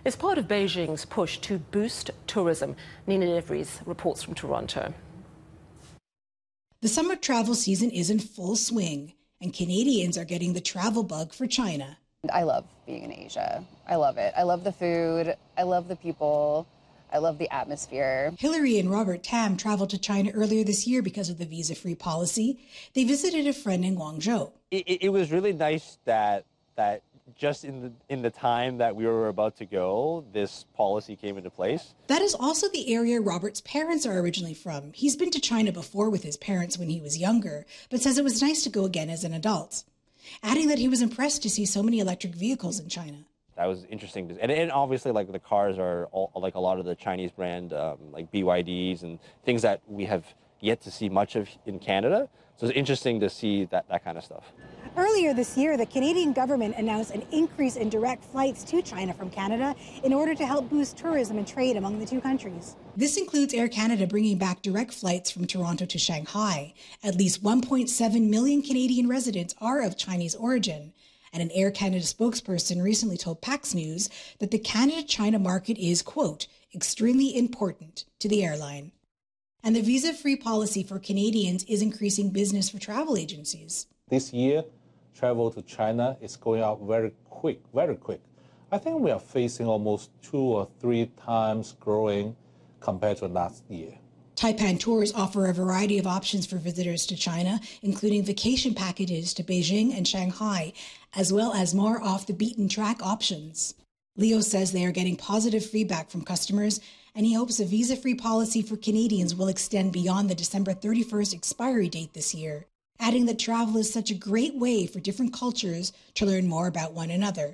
is part of Beijing's push to boost tourism. Nina DeVries reports from Toronto. The summer travel season is in full swing, and Canadians are getting the travel bug for China. I love being in Asia. I love it. I love the food. I love the people. I love the atmosphere. Hillary and Robert Tam traveled to China earlier this year because of the visa-free policy. They visited a friend in Guangzhou. It was really nice that just in the time that we were about to go, this policy came into place. That is also the area Robert's parents are originally from. He's been to China before with his parents when he was younger, but says it was nice to go again as an adult, adding that he was impressed to see so many electric vehicles in China. That was interesting. And obviously, like, the cars are all, like a lot of the Chinese brand, like BYDs and things that we have yet to see much of in Canada. So it's interesting to see that kind of stuff. Earlier this year, the Canadian government announced an increase in direct flights to China from Canada in order to help boost tourism and trade among the two countries. This includes Air Canada bringing back direct flights from Toronto to Shanghai. At least 1.7 million Canadian residents are of Chinese origin. And an Air Canada spokesperson recently told PAX News that the Canada-China market is, quote, extremely important to the airline. And the visa-free policy for Canadians is increasing business for travel agencies. This year, travel to China is going up very quick, very quick. I think we are facing almost 2 or 3 times growing compared to last year. Taipan Tours offer a variety of options for visitors to China, including vacation packages to Beijing and Shanghai, as well as more off-the-beaten-track options. Leo says they are getting positive feedback from customers, and he hopes a visa-free policy for Canadians will extend beyond the December 31st expiry date this year, adding that travel is such a great way for different cultures to learn more about one another.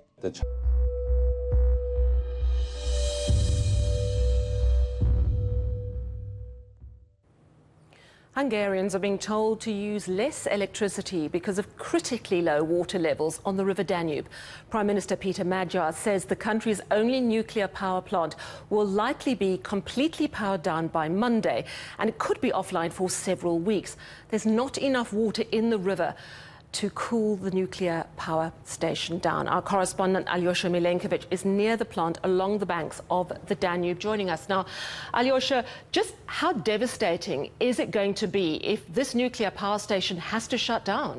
Hungarians are being told to use less electricity because of critically low water levels on the River Danube. Prime Minister Peter Magyar says the country's only nuclear power plant will likely be completely powered down by Monday, and it could be offline for several weeks. There's not enough water in the river to cool the nuclear power station down. Our correspondent Alyosha Milenkovic is near the plant along the banks of the Danube, joining us now. Alyosha, just how devastating is it going to be if this nuclear power station has to shut down?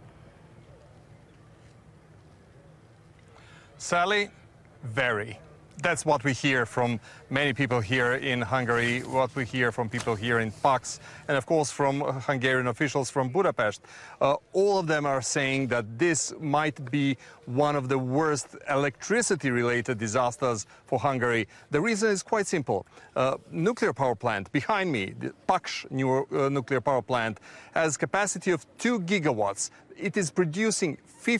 Sally, very. That's what we hear from many people here in Hungary, what we hear from people here in Paks, and of course from Hungarian officials from Budapest. All of them are saying that this might be one of the worst electricity-related disasters for Hungary. The reason is quite simple. Nuclear power plant behind me, the Paks nuclear power plant, has capacity of 2 gigawatts. It is producing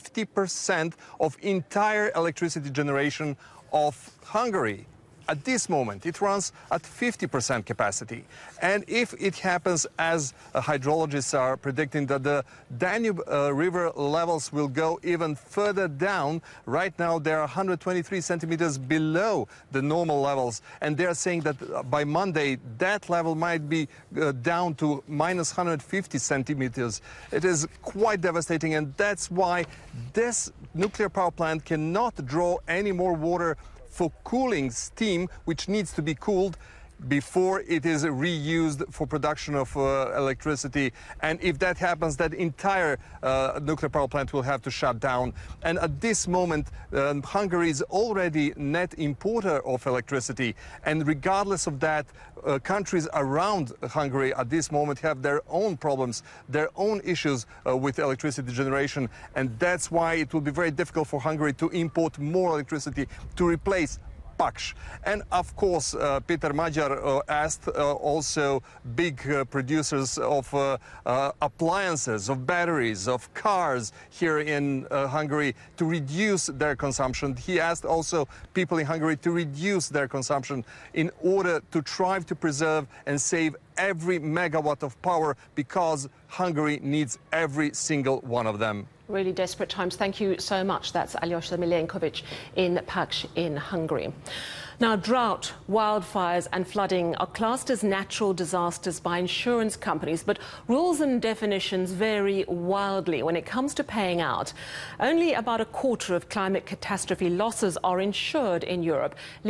50% of entire electricity generation of Hungary. At this moment, it runs at 50% capacity. And if it happens, as hydrologists are predicting, that the Danube river levels will go even further down. Right now, they are 123 centimeters below the normal levels. And they're saying that by Monday, that level might be down to minus 150 centimeters. It is quite devastating. And that's why this nuclear power plant cannot draw any more water for cooling steam, which needs to be cooled before it is reused for production of electricity. And if that happens, that entire nuclear power plant will have to shut down. And at this moment, Hungary is already net importer of electricity. And regardless of that, countries around Hungary at this moment have their own problems, their own issues with electricity generation. And that's why it will be very difficult for Hungary to import more electricity to replace Paks. And of course, Peter Magyar asked also big producers of appliances, of batteries, of cars here in Hungary to reduce their consumption. He asked also people in Hungary to reduce their consumption in order to try to preserve and save every megawatt of power, because Hungary needs every single one of them. Really desperate times. Thank you so much. That's Alyosha Milenkovic in Paks in Hungary. Now, drought, wildfires and flooding are classed as natural disasters by insurance companies, but rules and definitions vary wildly when it comes to paying out. Only about a quarter of climate catastrophe losses are insured in Europe.